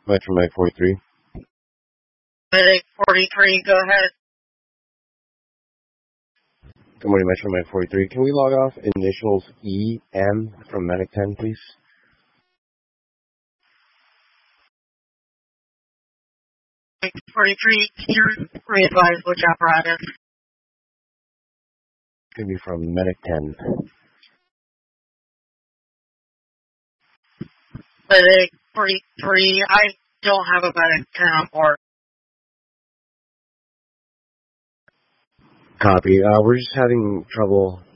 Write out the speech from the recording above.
Metro Med 43. Medic 43, go ahead. Good morning, Metro Med 43. Can we log off initials EM from Medic 10, please? Medic 43, can you re-advise which apparatus? Could be from Medic 10. Medic 43, I don't have a Medic 10 on board. Copy. We're just having trouble